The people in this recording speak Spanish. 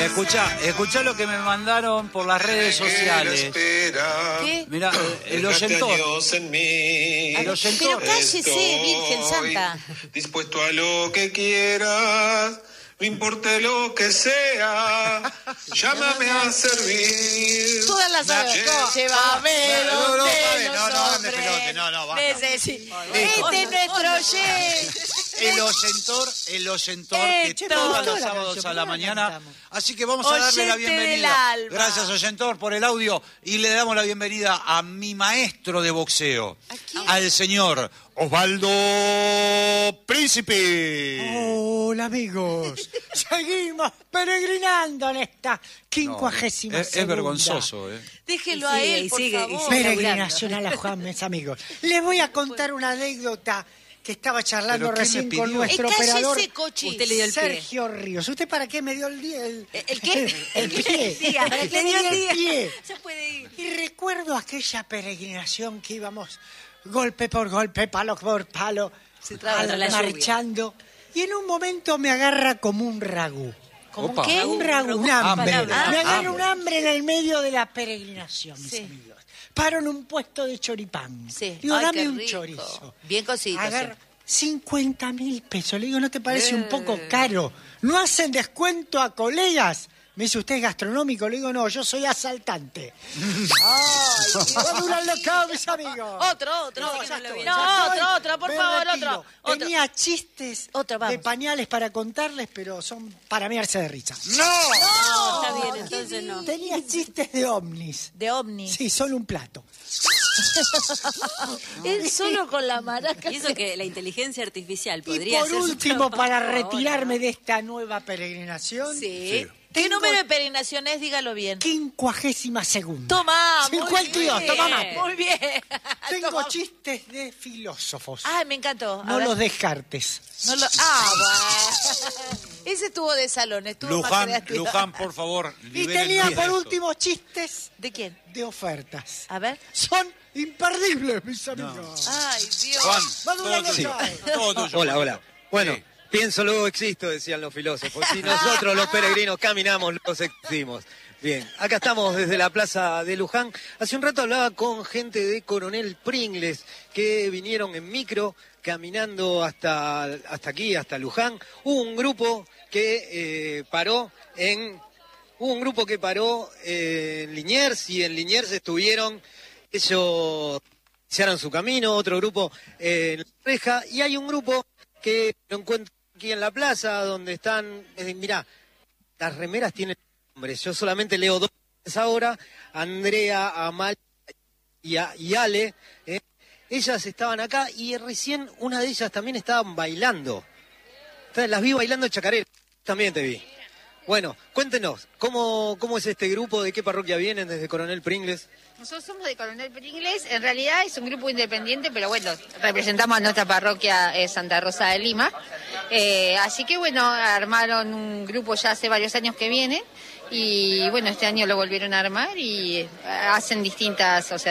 Escuchá lo que me mandaron por las redes sociales. ¿Qué? Mirá, el oyentor. El oyentor. Pero cállese, Virgen Santa. Dispuesto a lo que quieras, no importe lo que sea, llámame a servir. Todas las horas. Llévame donde los hombres necesitan. Este es nuestro El oyentor que todos los sábados a la mañana. Así que vamos a darle la bienvenida. Gracias, oyentor, por el audio. Y le damos la bienvenida a mi maestro de boxeo, al señor Osvaldo Príncipe. Hola, amigos. Seguimos peregrinando en esta 50ª Es vergonzoso, ¿eh? Déjelo a él, por favor. Peregrinación a la Juan, mis amigos. Les voy a contar una anécdota que estaba charlando recién con nuestro operador Usted le dio el Sergio Ríos. ¿Usted para qué me dio el día? ¿El qué? El pie. ¿Para qué le dio el pie? Se puede ir. Y recuerdo aquella peregrinación que íbamos golpe por golpe, palo por palo, marchando. Y en un momento me agarra como un ragú. ¿Cómo qué? Un ragú, un hambre. Me agarra un hambre en el medio de la peregrinación, mis amigos. Paro en un puesto de choripán. Sí. Digo, Ay, dame qué un rico. chorizo. Bien cosito. Agarro 50.000 pesos. Le digo, ¿no te parece un poco caro? ¿No hacen descuento a colegas? Me dice, ¿usted es gastronómico? Le digo, no, yo soy asaltante. ¡Ay, dame un alocado, mis amigos! Otro. No, Otro, por favor, otro. Tenía chistes de pañales para contarles, pero son para mearse de risa. No, está bien, entonces no. Tenía chistes de ovnis. De ovnis. Sí, solo un plato. Él solo con la maraca. Y eso que la inteligencia artificial Y podría por hacer su último, trabajo para ahora. retirarme de esta nueva peregrinación, Sí. ¿Qué número de peregrinación es? Dígalo bien. 52ª. Toma, 52, toma más. Muy bien. Tengo Toma. chistes de filósofos. Ay, me encantó. No los descartes. Bueno. Ese estuvo de salón, estuvo más creativo. Luján, por favor, Y liberen tenía de por esto. último chistes ¿De quién? de ofertas. A ver. Son imperdibles, mis amigos. Ay, Dios. Juan, Madura todo tuyo. no Todo tuyo. Hola. Bueno, Sí. pienso luego existo, decían los filósofos. Si nosotros los peregrinos caminamos, los existimos. Bien, acá estamos desde la plaza de Luján. Hace un rato hablaba con gente de Coronel Pringles que vinieron en micro caminando hasta aquí, hasta Luján. Hubo un grupo que paró en Liniers, y en Liniers estuvieron, ellos iniciaron su camino, otro grupo en La Reja, y hay un grupo que lo encuentro aquí en la plaza, donde están, mirá, las remeras tienen nombres, yo solamente leo dos ahora, Andrea, Amalia y Ale, ellas estaban acá y recién una de ellas también estaban bailando. Entonces, las vi bailando chacarera, también te vi. Bueno, cuéntenos, ¿cómo es este grupo? ¿De qué parroquia vienen desde Coronel Pringles? Nosotros somos de Coronel Pringles, en realidad es un grupo independiente, pero bueno, representamos a nuestra parroquia Santa Rosa de Lima. Así que bueno, armaron un grupo ya hace varios años que viene y bueno, este año lo volvieron a armar y hacen distintas, o sea,